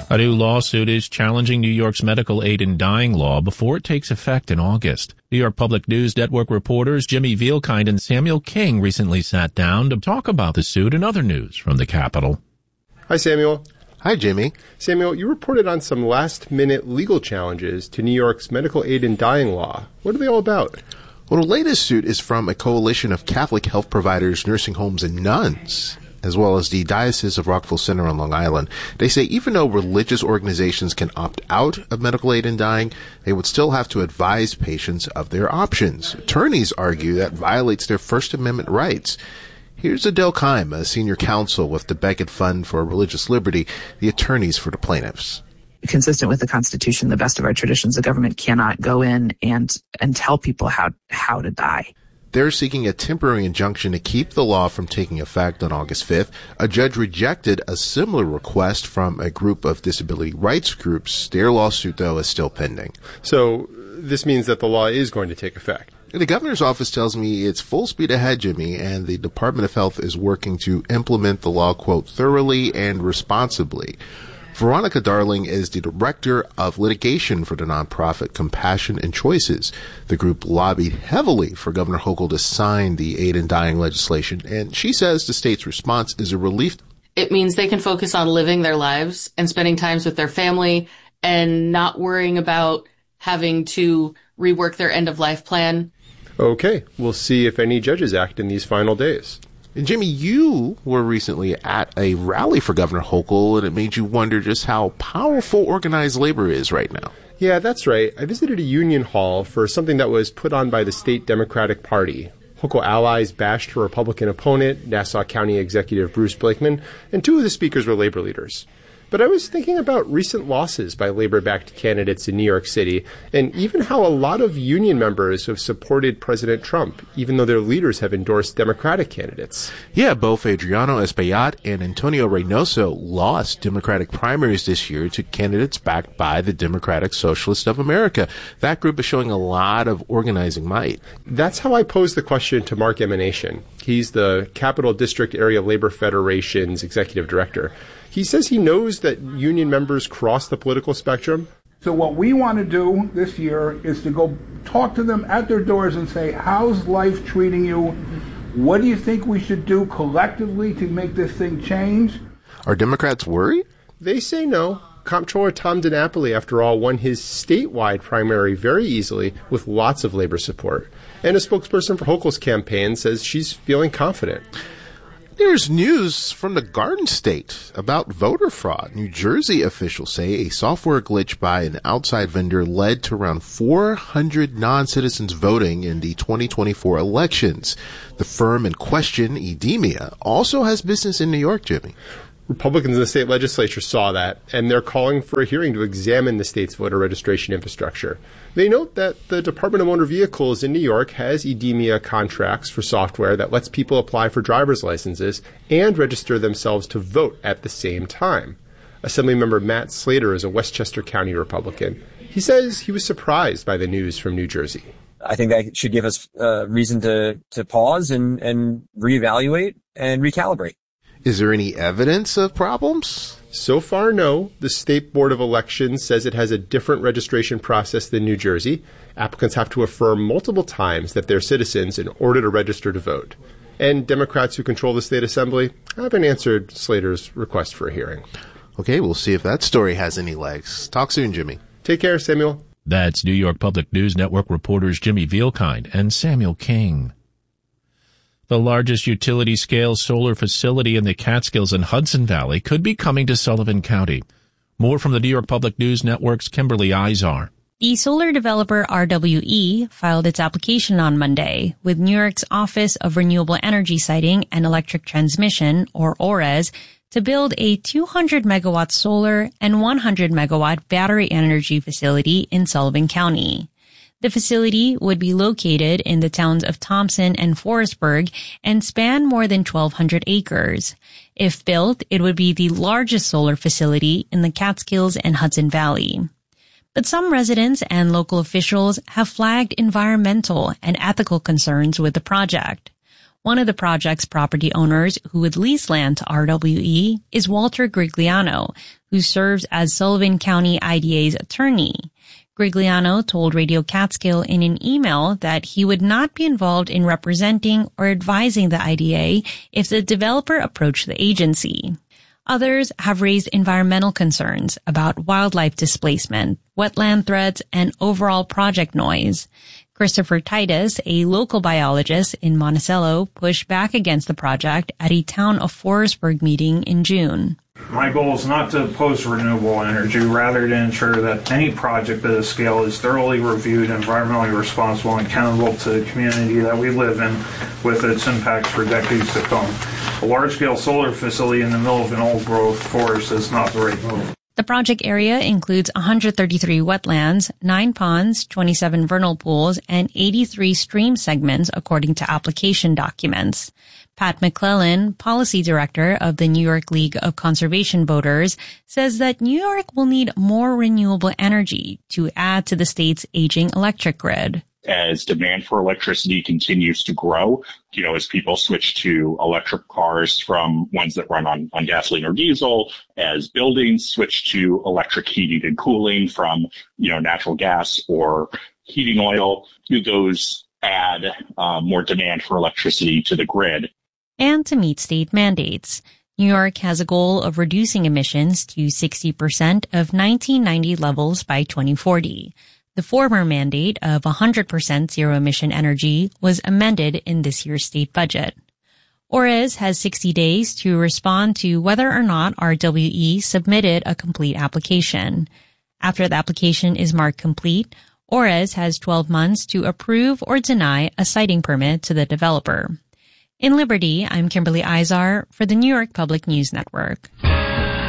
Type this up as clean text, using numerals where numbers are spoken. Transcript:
A new lawsuit is challenging New York's medical aid in dying law before it takes effect in August. New York Public News Network reporters Jimmy Vielkind and Samuel King recently sat down to talk about the suit and other news from the Capitol. Hi, Samuel. Hi, Jimmy. Samuel, you reported on some last-minute legal challenges to New York's medical aid in dying law. What are they all about? Well, the latest suit is from a coalition of Catholic health providers, nursing homes, and nuns, as well as the Diocese of Rockville Center on Long Island. They say even though religious organizations can opt out of medical aid in dying, they would still have to advise patients of their options. Attorneys argue that violates their First Amendment rights. Here's Adele Keim, a senior counsel with the Beckett Fund for Religious Liberty, the attorneys for the plaintiffs. Consistent with the Constitution, the best of our traditions, the government cannot go in and tell people how to die. They're seeking a temporary injunction to keep the law from taking effect on August 5th. A judge rejected a similar request from a group of disability rights groups. Their lawsuit, though, is still pending. So this means that the law is going to take effect. The governor's office tells me it's full speed ahead, Jimmy, and the Department of Health is working to implement the law, quote, thoroughly and responsibly. Veronica Darling is the director of litigation for the nonprofit Compassion and Choices. The group lobbied heavily for Governor Hochul to sign the aid in dying legislation, and she says the state's response is a relief. It means they can focus on living their lives and spending times with their family and not worrying about having to rework their end-of-life plan. Okay, we'll see if any judges act in these final days. And Jimmy, you were recently at a rally for Governor Hochul, and it made you wonder just how powerful organized labor is right now. Yeah, that's right. I visited a union hall for something that was put on by the state Democratic Party. Hochul allies bashed her Republican opponent, Nassau County Executive Bruce Blakeman, and two of the speakers were labor leaders. But I was thinking about recent losses by labor-backed candidates in New York City, and even how a lot of union members have supported President Trump, even though their leaders have endorsed Democratic candidates. Yeah, both Adriano Espaillat and Antonio Reynoso lost Democratic primaries this year to candidates backed by the Democratic Socialists of America. That group is showing a lot of organizing might. That's how I posed the question to Mark Emanation. He's the Capital District Area Labor Federation's executive director. He says he knows that union members cross the political spectrum. So what we want to do this year is to go talk to them at their doors and say, how's life treating you? What do you think we should do collectively to make this thing change? Are Democrats worried? They say no. Comptroller Tom DiNapoli, after all, won his statewide primary very easily with lots of labor support. And a spokesperson for Hochul's campaign says she's feeling confident. There's news from the Garden State about voter fraud. New Jersey officials say a software glitch by an outside vendor led to around 400 non-citizens voting in the 2024 elections. The firm in question, Edemia, also has business in New York, Jimmy. Republicans in the state legislature saw that, and they're calling for a hearing to examine the state's voter registration infrastructure. They note that the Department of Motor Vehicles in New York has Edemia contracts for software that lets people apply for driver's licenses and register themselves to vote at the same time. Assemblymember Matt Slater is a Westchester County Republican. He says he was surprised by the news from New Jersey. I think that should give us reason to pause and reevaluate and recalibrate. Is there any evidence of problems? So far, no. The State Board of Elections says it has a different registration process than New Jersey. Applicants have to affirm multiple times that they're citizens in order to register to vote. And Democrats who control the state assembly haven't answered Slater's request for a hearing. Okay, we'll see if that story has any legs. Talk soon, Jimmy. Take care, Samuel. That's New York Public News Network reporters Jimmy Vielkind and Samuel King. The largest utility-scale solar facility in the Catskills and Hudson Valley could be coming to Sullivan County. More from the New York Public News Network's Kimberly Izar. The solar developer RWE filed its application on Monday with New York's Office of Renewable Energy Siting and Electric Transmission, or ORES, to build a 200-megawatt solar and 100-megawatt battery energy facility in Sullivan County. The facility would be located in the towns of Thompson and Forestburg and span more than 1,200 acres. If built, it would be the largest solar facility in the Catskills and Hudson Valley. But some residents and local officials have flagged environmental and ethical concerns with the project. One of the project's property owners who would lease land to RWE is Walter Grigliano, who serves as Sullivan County IDA's attorney. Grigliano told Radio Catskill in an email that he would not be involved in representing or advising the IDA if the developer approached the agency. Others have raised environmental concerns about wildlife displacement, wetland threats, and overall project noise. Christopher Titus, a local biologist in Monticello, pushed back against the project at a Town of Forestburg meeting in June. My goal is not to oppose renewable energy, rather to ensure that any project of this scale is thoroughly reviewed, environmentally responsible, and accountable to the community that we live in with its impacts for decades to come. A large-scale solar facility in the middle of an old-growth forest is not the right move. The project area includes 133 wetlands, 9 ponds, 27 vernal pools, and 83 stream segments, according to application documents. Pat McClellan, policy director of the New York League of Conservation Voters, says that New York will need more renewable energy to add to the state's aging electric grid. As demand for electricity continues to grow, as people switch to electric cars from ones that run on gasoline or diesel, as buildings switch to electric heating and cooling from, natural gas or heating oil, those add more demand for electricity to the grid. And to meet state mandates. New York has a goal of reducing emissions to 60% of 1990 levels by 2040. The former mandate of 100% zero-emission energy was amended in this year's state budget. ORES has 60 days to respond to whether or not RWE submitted a complete application. After the application is marked complete, ORES has 12 months to approve or deny a siting permit to the developer. In Liberty, I'm Kimberly Izar for the New York Public News Network.